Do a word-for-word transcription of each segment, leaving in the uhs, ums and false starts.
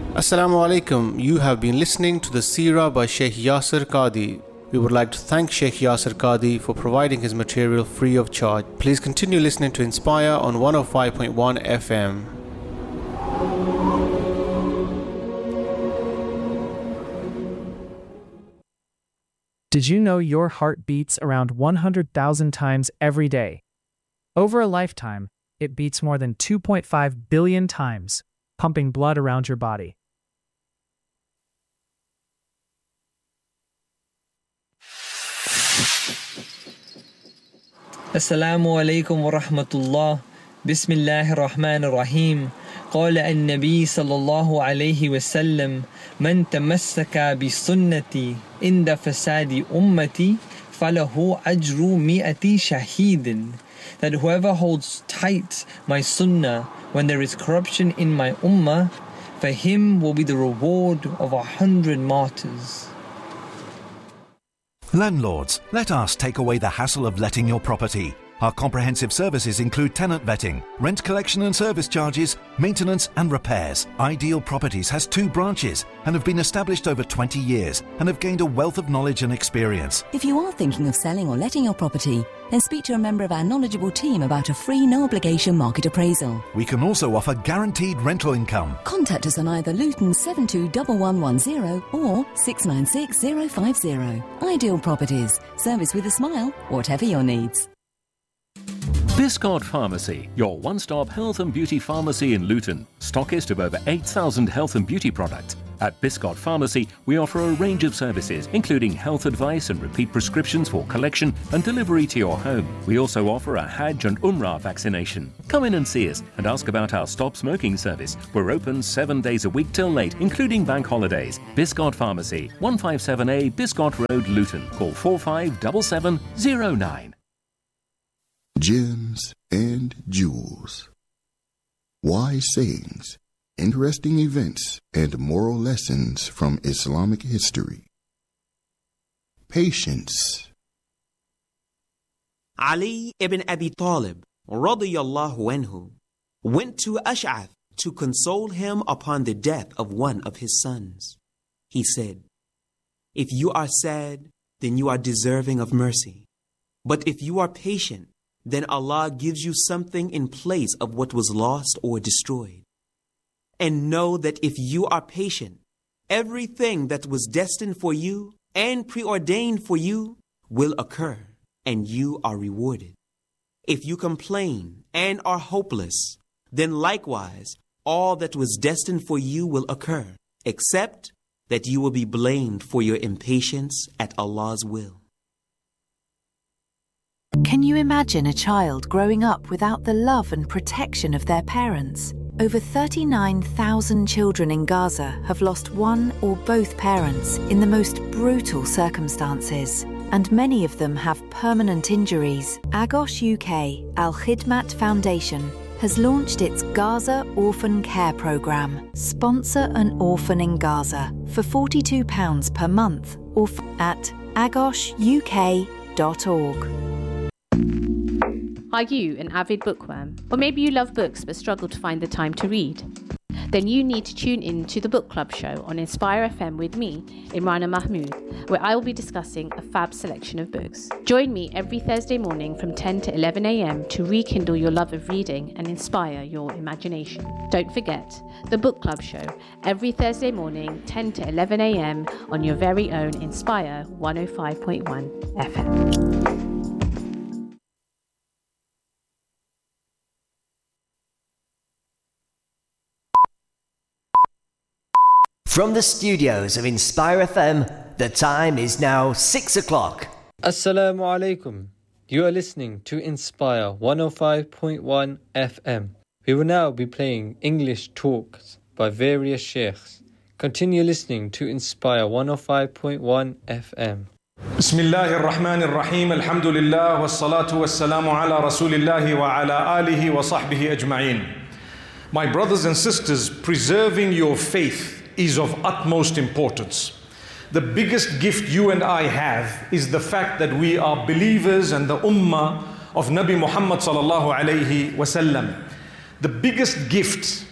Assalamu alaikum. You have been listening to the Seerah by Sheikh Yasir Qadhi. We would like to thank Sheikh Yasir Qadhi for providing his material free of charge. Please continue listening to Inspire on one oh five point one F M. Did you know your heart beats around one hundred thousand times every day? Over a lifetime, it beats more than two point five billion times, pumping blood around your body. Assalamu alaikum wa rahmatullah. Bismillahir Rahmanir Rahim. قال النبي صلى الله عليه وسلم من تمسك بسنتي عند فساد أمتي فله أجر مئة شهيد. That whoever holds tight my sunnah when there is corruption in my ummah, for him will be the reward of a hundred martyrs. Landlords, let us take away the hassle of letting your property. Our comprehensive services include tenant vetting, rent collection and service charges, maintenance and repairs. Ideal Properties has two branches and have been established over twenty years and have gained a wealth of knowledge and experience. If you are thinking of selling or letting your property, then speak to a member of our knowledgeable team about a free no-obligation market appraisal. We can also offer guaranteed rental income. Contact us on either Luton seven two one one one zero or six nine six zero five zero. Ideal Properties. Service with a smile, whatever your needs. Biscot Pharmacy, your one-stop health and beauty pharmacy in Luton. Stockist of over eight thousand health and beauty products. At Biscot Pharmacy, we offer a range of services, including health advice and repeat prescriptions for collection and delivery to your home. We also offer a Hajj and Umrah vaccination. Come in and see us and ask about our Stop Smoking service. We're open seven days a week till late, including bank holidays. Biscot Pharmacy, one fifty-seven A Biscot Road, Luton. Call four five seven seven zero nine. Gems and jewels. Wise sayings, interesting events, and moral lessons from Islamic history. Patience. Ali ibn Abi Talib radiyallahu anhu went to Ash'ath to console him upon the death of one of his sons. He said, "If you are sad, then you are deserving of mercy. But if you are patient, then Allah gives you something in place of what was lost or destroyed. And know that if you are patient, everything that was destined for you and preordained for you will occur, and you are rewarded. If you complain and are hopeless, then likewise all that was destined for you will occur, except that you will be blamed for your impatience at Allah's will." Can you imagine a child growing up without the love and protection of their parents? Over thirty-nine thousand children in Gaza have lost one or both parents in the most brutal circumstances, and many of them have permanent injuries. Agos U K Al Khidmat Foundation has launched its Gaza Orphan Care Programme. Sponsor an orphan in Gaza for forty-two pounds per month or f- at agos u k dot org. Are you an avid bookworm? Or maybe you love books but struggle to find the time to read? Then you need to tune in to the Book Club show on Inspire F M with me, Imrana Mahmood, where I will be discussing a fab selection of books. Join me every Thursday morning from ten to eleven a m to rekindle your love of reading and inspire your imagination. Don't forget, the Book Club show, every Thursday morning, ten to eleven a m on your very own Inspire one oh five point one F M. From the studios of Inspire F M, the time is now six o'clock. Assalamu alaikum. You are listening to Inspire one oh five point one F M. We will now be playing English talks by various sheikhs. Continue listening to Inspire one oh five point one F M. Bismillahir Rahmanir Rahim. Alhamdulillah wassalatu wassalamu ala Rasulillah wa ala alihi wa sahbihi ajma'in. My brothers and sisters, preserving your faith is of utmost importance. The biggest gift you and I have is the fact that we are believers and the ummah of Nabi Muhammad sallallahu alayhi wasallam. The biggest gift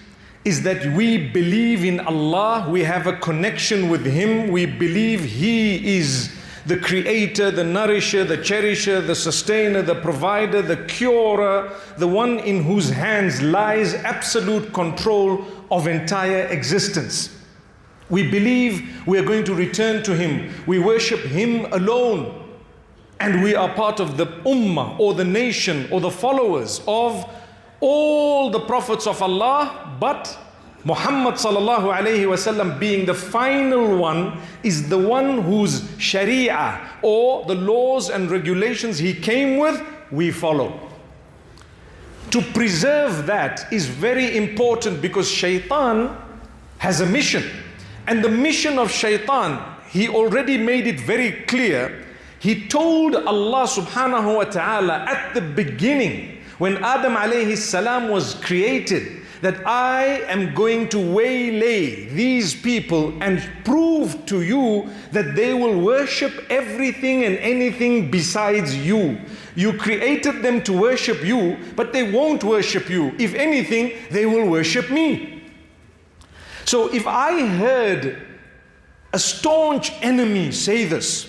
is that we believe in Allah, we have a connection with Him, we believe He is the creator, the nourisher, the cherisher, the sustainer, the provider, the curer, the one in whose hands lies absolute control of entire existence. We believe we are going to return to Him. We worship Him alone. And we are part of the ummah or the nation or the followers of all the prophets of Allah, but Muhammad sallallahu alayhi wasallam being the final one is the one whose sharia or the laws and regulations he came with, we follow. To preserve that is very important because shaitan has a mission. And the mission of shaitan, he already made it very clear. He told Allah subhanahu wa ta'ala at the beginning when Adam alayhi salam was created that I am going to waylay these people and prove to you that they will worship everything and anything besides you. You created them to worship you, but they won't worship you. If anything, they will worship me. So if I heard a staunch enemy say this,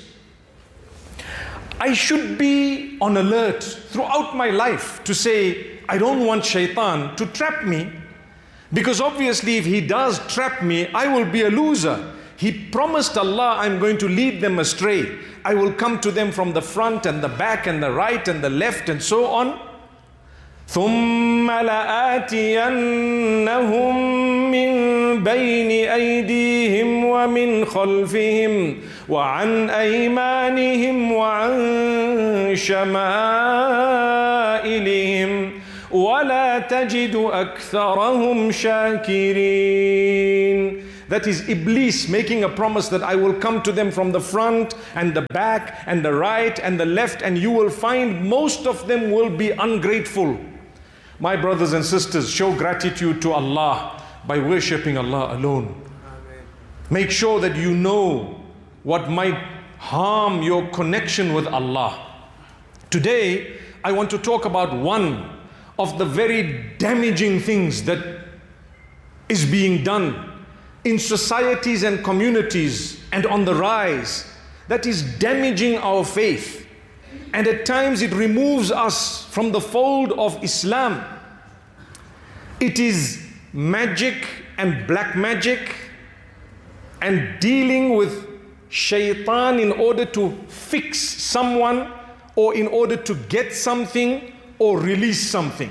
I should be on alert throughout my life to say, I don't want shaitan to trap me, because obviously if he does trap me, I will be a loser. He promised Allah, I'm going to lead them astray. I will come to them from the front and the back and the right and the left and so on. ثُمَّ لَآتِيَنَّهُمْ مِنْ بَيْنِ أَيْدِيهِمْ وَمِنْ خَلْفِهِمْ وَعَنْ أَيْمَانِهِمْ وَعَنْ شَمَائِلِهِمْ وَلَا تَجِدُ أَكْثَرَهُمْ شَاكِرِينَ. That is Iblis making a promise that I will come to them from the front and the back and the right and the left, and you will find most of them will be ungrateful. My brothers and sisters, show gratitude to Allah by worshipping Allah alone. Amen. Make sure that you know what might harm your connection with Allah. Today, I want to talk about one of the very damaging things that is being done in societies and communities and on the rise, that is damaging our faith. And at times it removes us from the fold of Islam. It is magic and black magic and dealing with shaitan in order to fix someone or in order to get something or release something.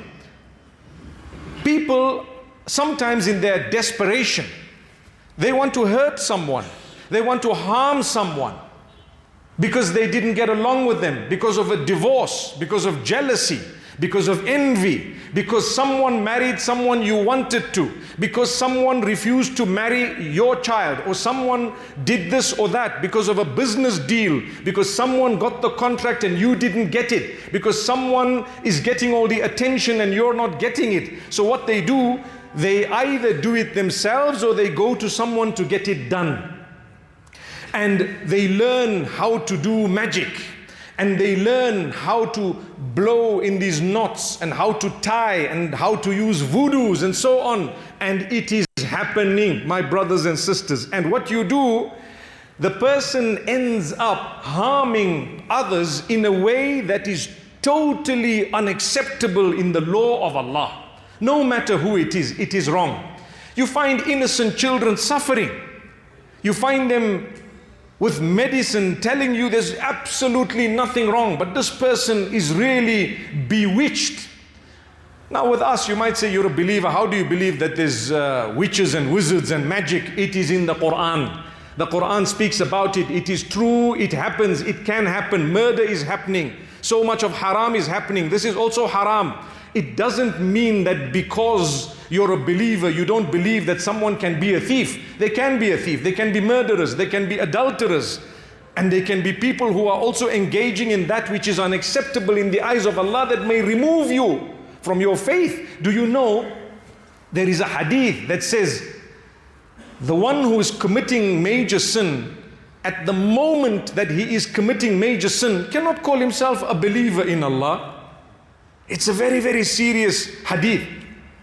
People, sometimes in their desperation, they want to hurt someone. They want to harm someone because they didn't get along with them, because of a divorce, because of jealousy, because of envy, because someone married someone you wanted to, because someone refused to marry your child, or someone did this or that, because of a business deal, because someone got the contract and you didn't get it, because someone is getting all the attention and you're not getting it. So what they do, they either do it themselves or they go to someone to get it done. And they learn how to do magic, and they learn how to blow in these knots and how to tie and how to use voodoos and so on. And it is happening, my brothers and sisters. And what you do, the person ends up harming others in a way that is totally unacceptable in the law of Allah. No matter who it is, it is wrong. You find innocent children suffering. You find them with medicine telling you there's absolutely nothing wrong, but this person is really bewitched. Now with us, you might say you're a believer. How do you believe that there's uh, witches and wizards and magic? It is in the Quran. The Quran speaks about it. It is true, it happens, it can happen. Murder is happening. So much of haram is happening. This is also haram. It doesn't mean that because you're a believer, you don't believe that someone can be a thief. They can be a thief, they can be murderers, they can be adulterers, and they can be people who are also engaging in that which is unacceptable in the eyes of Allah that may remove you from your faith. Do you know, there is a hadith that says, the one who is committing major sin, at the moment that he is committing major sin, cannot call himself a believer in Allah. It's a very, very serious hadith.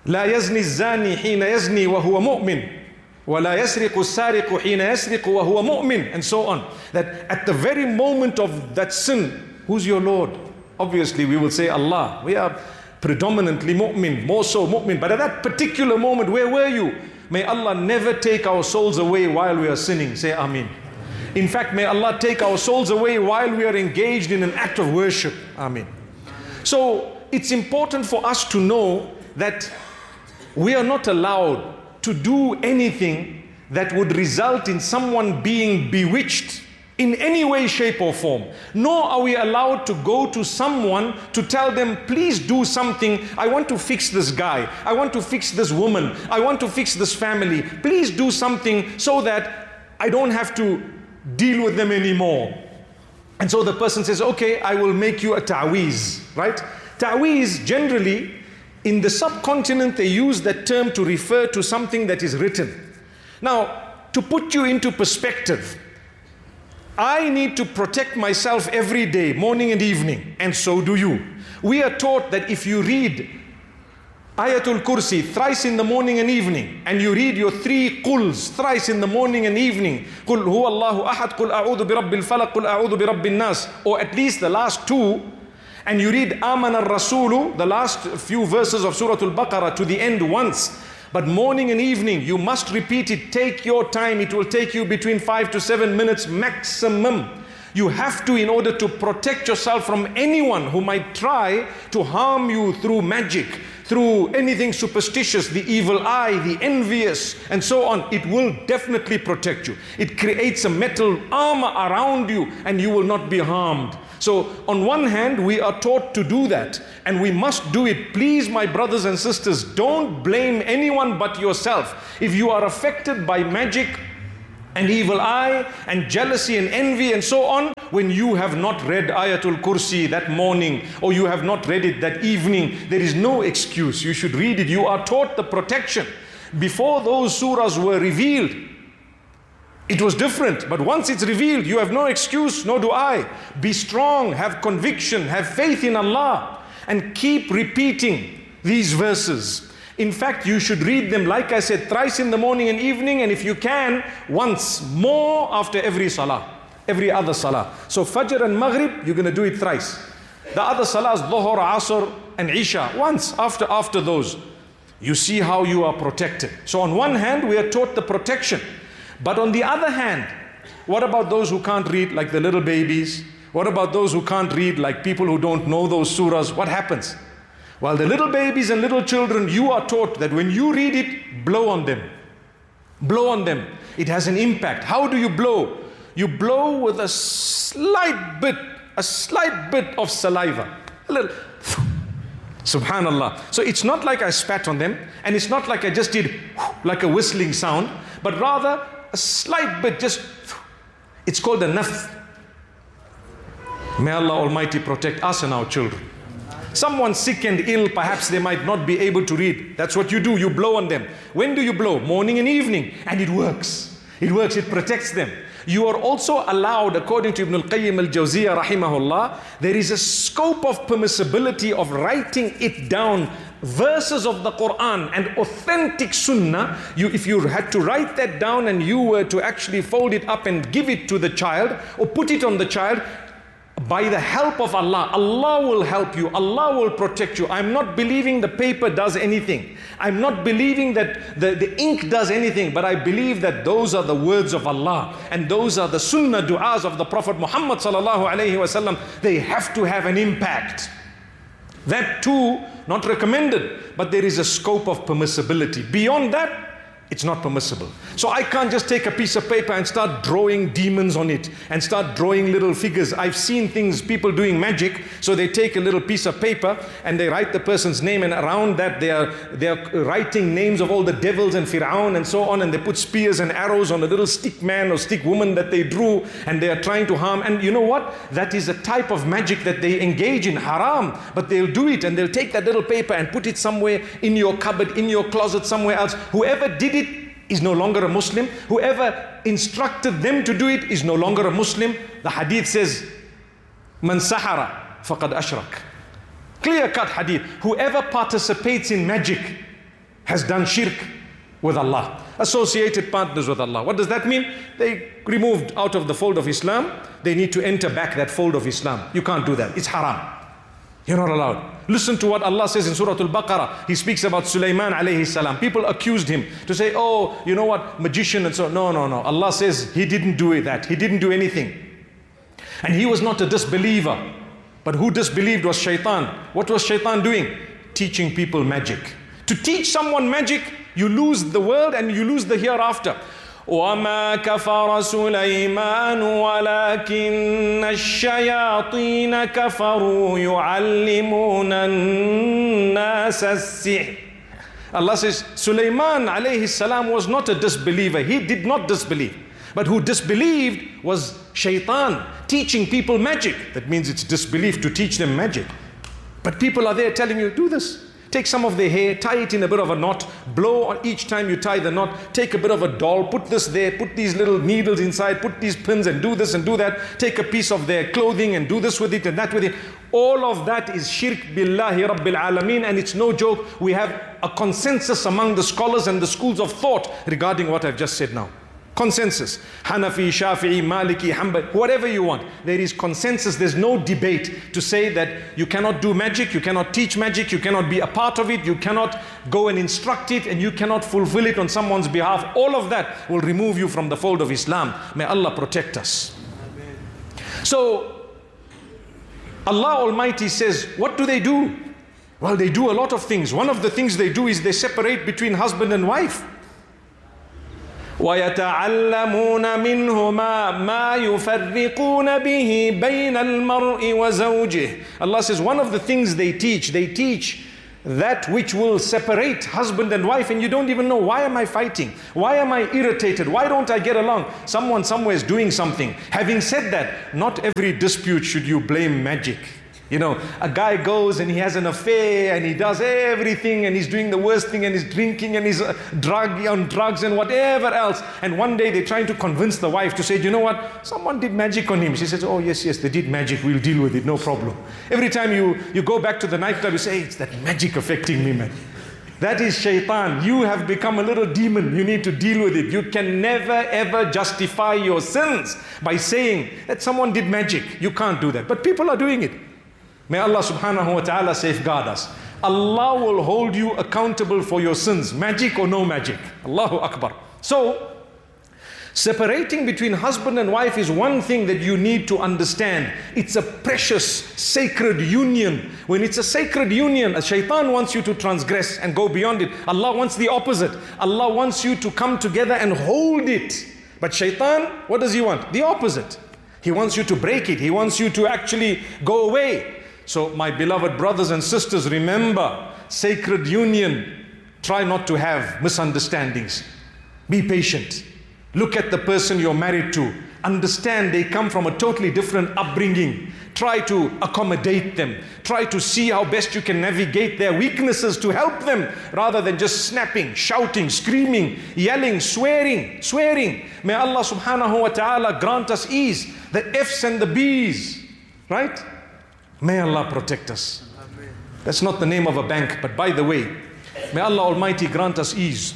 لا يزني الزاني حين يزني وهو مؤمن ولا يسرق السارق حين يسرق وهو مؤمن, and so on. That at the very moment of that sin, who's your Lord? Obviously we will say Allah. We are predominantly mu'min, more so mu'min. But at that particular moment, where were you? May Allah never take our souls away while we are sinning. Say Ameen. In fact, may Allah take our souls away while we are engaged in an act of worship. Ameen. So it's important for us to know that we are not allowed to do anything that would result in someone being bewitched in any way, shape or form. Nor are we allowed to go to someone to tell them, please do something. I want to fix this guy. I want to fix this woman. I want to fix this family. Please do something so that I don't have to deal with them anymore. And so the person says, okay, I will make you a ta'weez, right? Ta'weez, generally, in the subcontinent, they use that term to refer to something that is written. Now, to put you into perspective, I need to protect myself every day, morning and evening, and so do you. We are taught that if you read Ayatul Kursi thrice in the morning and evening, and you read your three quls thrice in the morning and evening, Qul huwa Allahu ahad, Qul a'udhu bi rabbil falaq, Qul a'udhu bi rabbin nas, or at least the last two, and you read Amana ar-Rasulu, the last few verses of Surah Al-Baqarah to the end once, but morning and evening, you must repeat it. Take your time. It will take you between five to seven minutes maximum. You have to, in order to protect yourself from anyone who might try to harm you through magic, through anything superstitious, the evil eye, the envious, and so on. It will definitely protect you. It creates a metal armor around you and you will not be harmed. So on one hand, we are taught to do that and we must do it. Please, my brothers and sisters, don't blame anyone but yourself. If you are affected by magic and evil eye and jealousy and envy and so on, when you have not read Ayatul Kursi that morning or you have not read it that evening, there is no excuse. You should read it. You are taught the protection. Before those surahs were revealed, it was different, but once it's revealed, you have no excuse, nor do I. Be strong, have conviction, have faith in Allah, and keep repeating these verses. In fact, you should read them, like I said, thrice in the morning and evening, and if you can, once more after every salah, every other salah. So Fajr and Maghrib, you're going to do it thrice. The other salahs, Dhuhr, Asr, and Isha, once after, after those. You see how you are protected. So on one hand, we are taught the protection. But on the other hand, what about those who can't read, like the little babies? What about those who can't read, like people who don't know those surahs? What happens? Well, the little babies and little children, you are taught that when you read it, blow on them. Blow on them. It has an impact. How do you blow? You blow with a slight bit, a slight bit of saliva. A little. Subhanallah. So it's not like I spat on them, and it's not like I just did like a whistling sound, but rather a slight bit, just, it's called a nafth. May Allah Almighty protect us and our children. Someone sick and ill, perhaps they might not be able to read. That's what you do, you blow on them. When do you blow? Morning and evening. And it works. It works, it protects them. You are also allowed, according to Ibn al-Qayyim al-Jawziyah rahimahullah, there is a scope of permissibility of writing it down, verses of the Quran and authentic sunnah. You, if you had to write that down and you were to actually fold it up and give it to the child or put it on the child, by the help of Allah, Allah will help you, Allah will protect you. I'm not believing the paper does anything. I'm not believing that the, the ink does anything, but I believe that those are the words of Allah and those are the sunnah du'as of the Prophet Muhammad sallallahu alayhi wasallam. They have to have an impact. That too, not recommended, but there is a scope of permissibility. Beyond that, it's not permissible. So I can't just take a piece of paper and start drawing demons on it and start drawing little figures. I've seen things, people doing magic, so they take a little piece of paper and they write the person's name, and around that they are, they are writing names of all the devils and Fir'aun and so on, and they put spears and arrows on a little stick man or stick woman that they drew, and they are trying to harm. And you know what? That is a type of magic that they engage in, haram, but they'll do it, and they'll take that little paper and put it somewhere in your cupboard, in your closet, somewhere else. Whoever did it is no longer a Muslim. Whoever instructed them to do it is no longer a Muslim. The hadith says, Man sahara faqad ashrak. Clear cut hadith. Whoever participates in magic has done shirk with Allah, associated partners with Allah. What does that mean? They removed out of the fold of Islam. They need to enter back that fold of Islam. You can't do that. It's haram. You're not allowed. Listen to what Allah says in Surah Al-Baqarah. He speaks about Sulaiman alayhi salam. People accused him to say, oh, you know what, magician and so on. No, no, no. Allah says he didn't do that. He didn't do anything. And he was not a disbeliever. But who disbelieved was shaitan. What was shaitan doing? Teaching people magic. To teach someone magic, you lose the world and you lose the hereafter. وَمَا كَفَرَ سُلَيْمَانُ وَلَكِنَّ الشَّيَاطِينَ كَفَرُوا يُعَلِّمُونَ النَّاسَ السِّحْرَ. Allah says, Sulaiman alayhi salam was not a disbeliever. He did not disbelieve. But who disbelieved was shaitan, teaching people magic. That means it's disbelief to teach them magic. But people are there telling you, do this. Take some of their hair, tie it in a bit of a knot, blow on each time you tie the knot, take a bit of a doll, put this there, put these little needles inside, put these pins and do this and do that, take a piece of their clothing and do this with it and that with it. All of that is shirk billahi rabbil alameen, and it's no joke. We have a consensus among the scholars and the schools of thought regarding what I've just said now. Consensus. Hanafi, Shafi'i, Maliki, Hanbali, whatever you want. There is consensus. There's no debate to say that you cannot do magic, you cannot teach magic, you cannot be a part of it, you cannot go and instruct it, and you cannot fulfill it on someone's behalf. All of that will remove you from the fold of Islam. May Allah protect us. Amen. So, Allah Almighty says, what do they do? Well, they do a lot of things. One of the things they do is they separate between husband and wife. وَيَتَعَلَّمُونَ مِنْهُمَا مَا يُفَرِّقُونَ بِهِ بَيْنَ الْمَرْءِ وَزَوْجِهِ. Allah says one of the things they teach, they teach that which will separate husband and wife, and you don't even know, why am I fighting? Why am I irritated? Why don't I get along? Someone somewhere is doing something. Having said that, not every dispute should you blame magic. You know, a guy goes and he has an affair and he does everything and he's doing the worst thing and he's drinking and he's uh, drug, on drugs and whatever else. And one day they're trying to convince the wife to say, you know what, someone did magic on him. She says, oh yes, yes, they did magic. We'll deal with it, no problem. Every time you, you go back to the nightclub, you say, hey, it's that magic affecting me, man. That is shaitan. You have become a little demon. You need to deal with it. You can never ever justify your sins by saying that someone did magic. You can't do that. But people are doing it. May Allah subhanahu wa ta'ala safeguard us. Allah will hold you accountable for your sins, magic or no magic. Allahu Akbar. So, separating between husband and wife is one thing that you need to understand. It's a precious, sacred union. When it's a sacred union, a shaitan wants you to transgress and go beyond it. Allah wants the opposite. Allah wants you to come together and hold it. But shaitan, what does he want? The opposite. He wants you to break it. He wants you to actually go away. So my beloved brothers and sisters, remember, sacred union. Try not to have misunderstandings. Be patient. Look at the person you're married to. Understand they come from a totally different upbringing. Try to accommodate them. Try to see how best you can navigate their weaknesses to help them, rather than just snapping, shouting, screaming, yelling, swearing, swearing. May Allah subhanahu wa ta'ala grant us ease. The F's and the B's. Right? May Allah protect us. Amen. That's not the name of a bank, but by the way, may Allah Almighty grant us ease.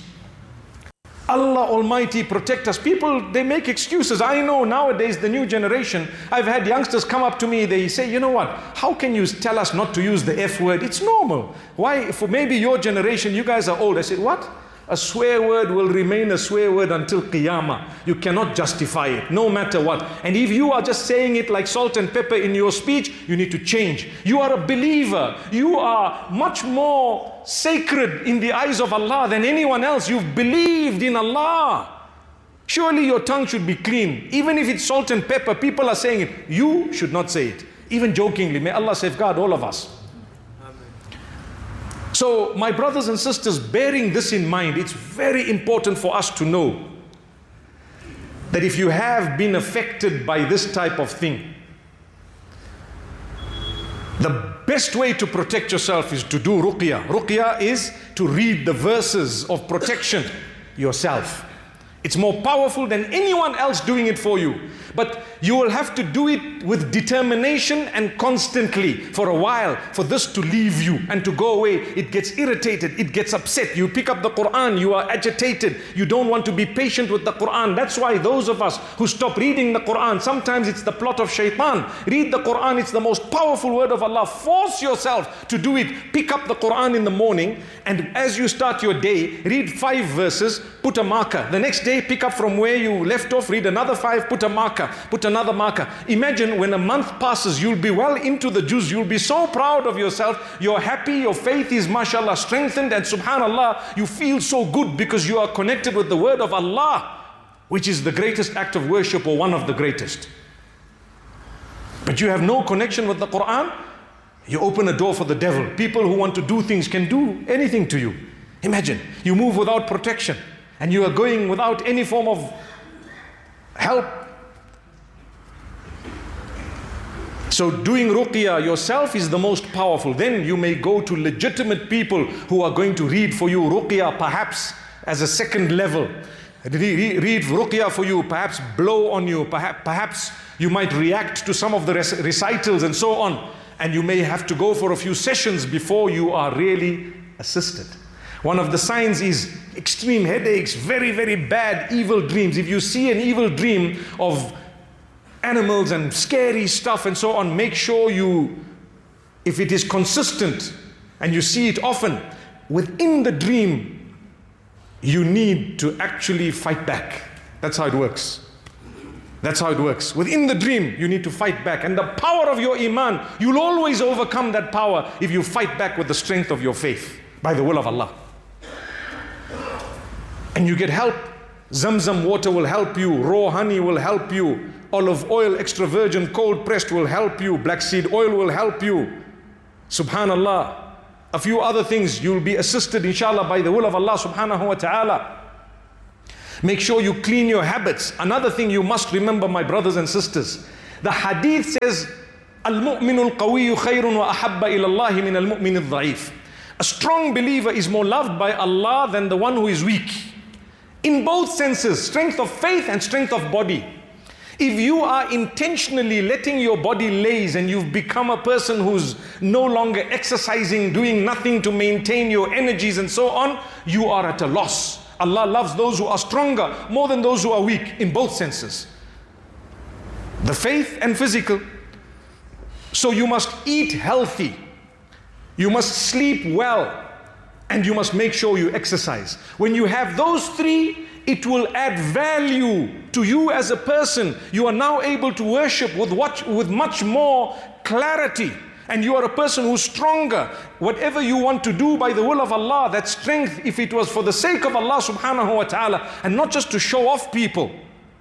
Allah Almighty protect us. People, they make excuses. I know nowadays, the new generation, I've had youngsters come up to me, they say, you know what, how can you tell us not to use the F word? It's normal. Why? For maybe your generation, you guys are old. I said, what? A swear word will remain a swear word until Qiyamah. You cannot justify it, no matter what. And if you are just saying it like salt and pepper in your speech, you need to change. You are a believer. You are much more sacred in the eyes of Allah than anyone else. You've believed in Allah. Surely your tongue should be clean. Even if it's salt and pepper, people are saying it. You should not say it. Even jokingly. May Allah safeguard all of us. So, my brothers and sisters, bearing this in mind, it's very important for us to know that if you have been affected by this type of thing, the best way to protect yourself is to do ruqyah. Ruqyah is to read the verses of protection yourself. It's more powerful than anyone else doing it for you. But you will have to do it with determination and constantly for a while for this to leave you and to go away. It gets irritated, it gets upset. You pick up the Quran, you are agitated, you don't want to be patient with the Quran. That's why those of us who stop reading the Quran, sometimes it's the plot of shaitan. Read the Quran, it's the most powerful word of Allah. Force yourself to do it. Pick up the Quran in the morning, and as you start your day, read five verses, put a marker. The next day, pick up from where you left off, read another five, put a marker, put another marker. Imagine when a month passes, you'll be well into the juz, you'll be so proud of yourself, you're happy, your faith is mashallah strengthened, and subhanallah, you feel so good because you are connected with the word of Allah, which is the greatest act of worship or one of the greatest. But you have no connection with the Quran, you open a door for the devil. People who want to do things can do anything to you. Imagine, you move without protection and you are going without any form of help. So doing ruqya yourself is the most powerful. Then you may go to legitimate people who are going to read for you ruqya, perhaps as a second level. Read, read ruqya for you, perhaps blow on you, perhaps, perhaps you might react to some of the recitals and so on. And you may have to go for a few sessions before you are really assisted. One of the signs is extreme headaches, very, very bad evil dreams. If you see an evil dream of animals and scary stuff and so on, make sure you, if it is consistent and you see it often, within the dream, you need to actually fight back. That's how it works. That's how it works. Within the dream, you need to fight back. And the power of your iman, you'll always overcome that power if you fight back with the strength of your faith, by the will of Allah. And you get help. Zamzam water will help you. Raw honey will help you. Olive oil, extra virgin, cold pressed will help you. Black seed oil will help you. Subhanallah. A few other things, you'll be assisted inshallah by the will of Allah subhanahu wa ta'ala. Make sure you clean your habits. Another thing you must remember, my brothers and sisters, the hadith says, Al-mu'minu al-qawiyyu khayrun wa ahabba ila Allahi min al-mu'min al-dha'if. A strong believer is more loved by Allah than the one who is weak. In both senses, strength of faith and strength of body. If you are intentionally letting your body laze and you've become a person who's no longer exercising, doing nothing to maintain your energies and so on, you are at a loss. Allah loves those who are stronger more than those who are weak, in both senses. The faith and physical. So you must eat healthy. You must sleep well. And you must make sure you exercise. When you have those three, it will add value to you as a person. You are now able to worship with, what, with much more clarity. And you are a person who's stronger. Whatever you want to do by the will of Allah, that strength, if it was for the sake of Allah subhanahu wa ta'ala, and not just to show off people.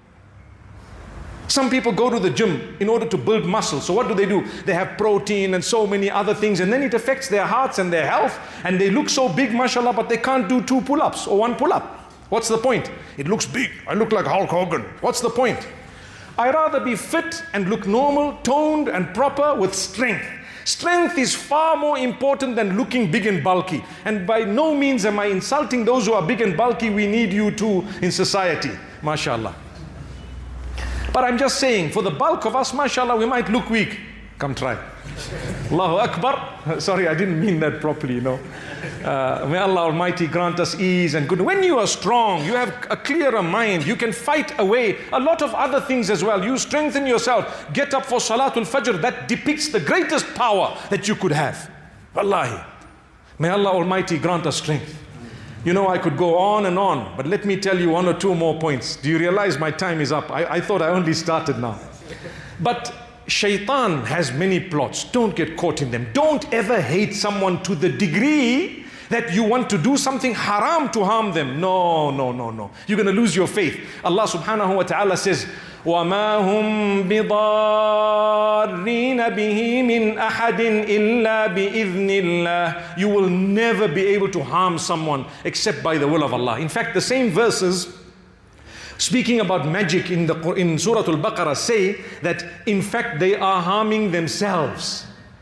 Some people go to the gym in order to build muscle. So what do they do? They have protein and so many other things, and then it affects their hearts and their health, and they look so big, mashallah, but they can't do two pull-ups or one pull-up. What's the point? It looks big. I look like Hulk Hogan. What's the point? I rather be fit and look normal, toned and proper with strength. Strength is far more important than looking big and bulky. And by no means am I insulting those who are big and bulky. We need you too in society, mashallah. But I'm just saying, for the bulk of us, mashallah, we might look weak. Come try. Allahu Akbar. Sorry, I didn't mean that properly, you know. Uh, may Allah Almighty grant us ease and good. When you are strong, you have a clearer mind. You can fight away a lot of other things as well. You strengthen yourself. Get up for Salatul Fajr. That depicts the greatest power that you could have. Wallahi. May Allah Almighty grant us strength. You know, I could go on and on, but let me tell you one or two more points. Do you realize my time is up? I, I thought I only started now. But Shaitan has many plots. Don't get caught in them. Don't ever hate someone to the degree that you want to do something haram to harm them. No, no, no, no. You're going to lose your faith. Allah subhanahu wa ta'ala says, وَمَا هُمْ بِضَارِّينَ بِهِ مِنْ أَحَدٍ إِلَّا بِإِذْنِ اللَّهِ. You will never be able to harm someone except by the will of Allah. In fact, the same verses speaking about magic in, the, in Surah Al-Baqarah say that in fact they are harming themselves.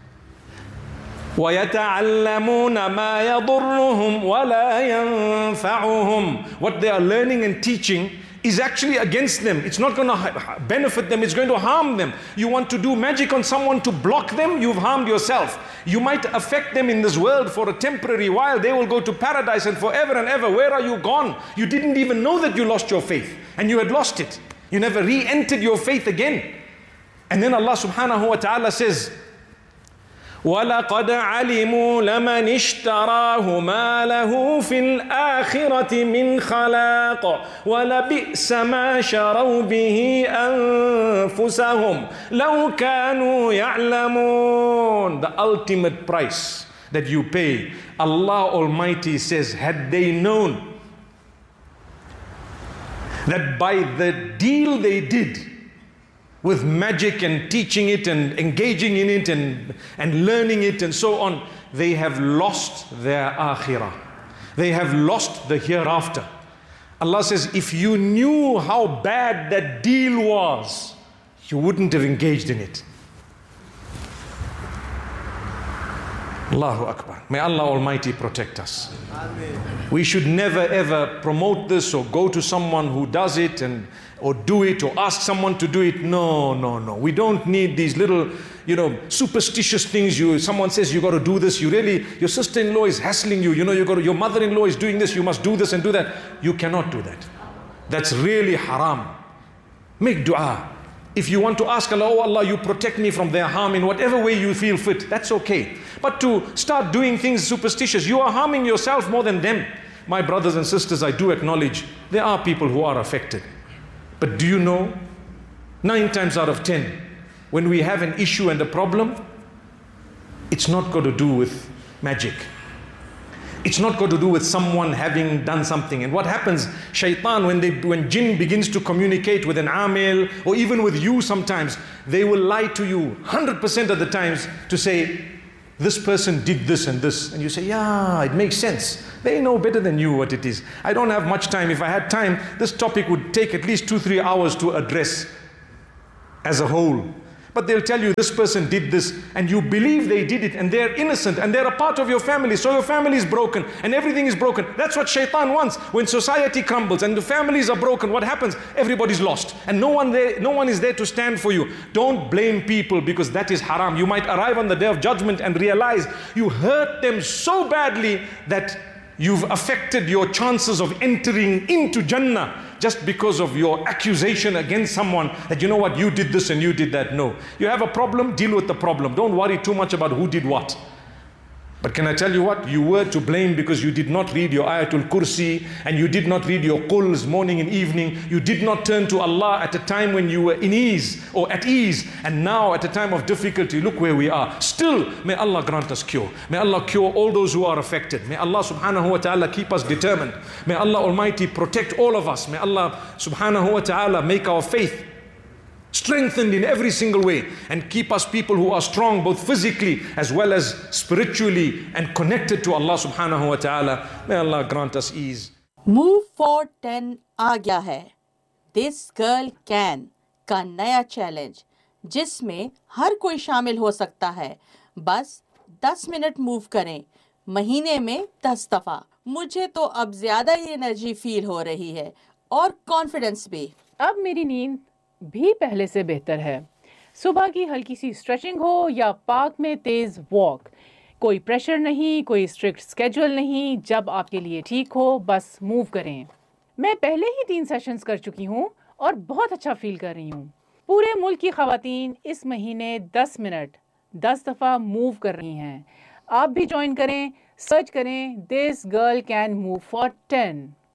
وَيَتَعَلَّمُونَ مَا يَضُرُّهُمْ وَلَا يَنْفَعُهُمْ. What they are learning and teaching is actually against them. It's not going to benefit them, it's going to harm them. You want to do magic on someone to block them, you've harmed yourself. You might affect them in this world for a temporary while. They will go to paradise and forever and ever. Where are you gone? You didn't even know that you lost your faith, and you had lost it. You never re-entered your faith again. And then Allah subhanahu wa ta'ala says, وَلَقَدْ عَلِمُوا لَمَنِ اشْتَرَاهُ مَا لَهُ فِي الْآخِرَةِ مِنْ خَلَاقٍ وَلَبِئْسَ مَا شَرَوْا بِهِ أَنفُسَهُمْ لَوْ كَانُوا يَعْلَمُونَ. The ultimate price that you pay, Allah Almighty says, had they known that by the deal they did with magic and teaching it and engaging in it and, and learning it and so on, they have lost their akhirah. They have lost the hereafter. Allah says, if you knew how bad that deal was, you wouldn't have engaged in it. Allahu Akbar. May Allah Almighty protect us. Amen. We should never ever promote this or go to someone who does it and or do it or ask someone to do it. No, no, no. We don't need these little, you know, superstitious things. You, someone says you got to do this. You really, your sister-in-law is hassling you. You know, you got to, your mother-in-law is doing this. You must do this and do that. You cannot do that. That's really haram. Make dua. If you want to ask Allah, oh Allah, you protect me from their harm in whatever way you feel fit, that's okay. But to start doing things superstitious, you are harming yourself more than them. My brothers and sisters, I do acknowledge there are people who are affected. But do you know, nine times out of ten, when we have an issue and a problem, it's not got to do with magic. It's not got to do with someone having done something. And what happens, shaitan, when they, when jinn begins to communicate with an amil, or even with you sometimes, they will lie to you one hundred percent of the times to say, this person did this and this. And you say, yeah, it makes sense. They know better than you what it is. I don't have much time. If I had time, this topic would take at least two, three hours to address as a whole. But they'll tell you this person did this, and you believe they did it, and they're innocent, and they're a part of your family, so your family is broken, and everything is broken. That's what shaitan wants. When society crumbles and the families are broken, what happens? Everybody's lost, and no one there, no one is there to stand for you. Don't blame people, because that is haram. You might arrive on the day of judgment and realize you hurt them so badly that you've affected your chances of entering into Jannah just because of your accusation against someone that, you know what, you did this and you did that. No. You have a problem, deal with the problem. Don't worry too much about who did what. But can I tell you what? You were to blame because you did not read your Ayatul Kursi, and you did not read your Quls morning and evening. You did not turn to Allah at a time when you were in ease or at ease. And now at a time of difficulty, look where we are. Still, may Allah grant us cure. May Allah cure all those who are affected. May Allah subhanahu wa ta'ala keep us determined. May Allah Almighty protect all of us. May Allah subhanahu wa ta'ala make our faith strengthened in every single way, and keep us people who are strong both physically as well as spiritually and connected to Allah subhanahu wa ta'ala. May Allah grant us ease. Move for ten आ गया है. This Girl Can का नया challenge, जिसमें हर कोई शामिल हो सकता है. बस दस मिनट मूव करें, महीने में दस दफा. मुझे तो अब ज्यादा ही एनर्जी फील हो रही है और कॉन्फिडेंस भी. अब मेरी नींद भी पहले से बेहतर है. सुबह की हल्की सी स्ट्रेचिंग हो या पार्क में तेज वॉक, कोई प्रेशर नहीं, कोई स्ट्रिक्ट स्केड्यूल नहीं. जब आपके लिए ठीक हो, बस मूव करें. मैं पहले ही तीन सेशंस कर चुकी हूँ और बहुत अच्छा फील कर रही हूँ. पूरे मुल्क की ख़वातीन इस महीने दस मिनट दस दफ़ा मूव कर रही हैं. आप भी ज्वाइन करें. सर्च करें this girl can move for ten.